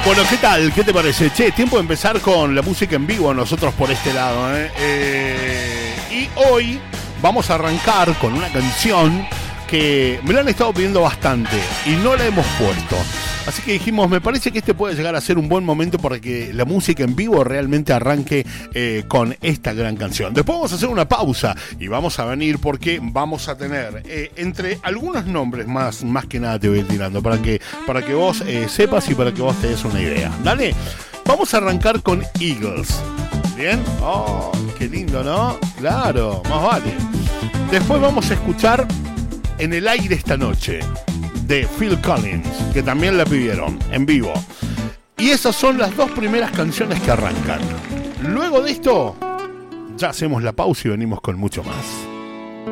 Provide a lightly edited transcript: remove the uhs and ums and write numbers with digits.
Bueno, ¿qué tal? ¿Qué te parece? Che, tiempo de empezar con la música en vivo nosotros por este lado, y hoy vamos a arrancar con una canción que me la han estado pidiendo bastante y no la hemos puesto. Así que dijimos, me parece que este puede llegar a ser un buen momento para que la música en vivo realmente arranque con esta gran canción. Después vamos a hacer una pausa y vamos a venir porque vamos a tener entre algunos nombres más que nada te voy a ir tirando para que vos sepas y para que vos te des una idea. Dale, vamos a arrancar con Eagles. ¿Bien? Oh, qué lindo, ¿no? Claro, más vale. Después vamos a escuchar En el aire esta noche, de Phil Collins, que también la pidieron en vivo. Y esas son las dos primeras canciones que arrancan. Luego de esto, ya hacemos la pausa y venimos con mucho más.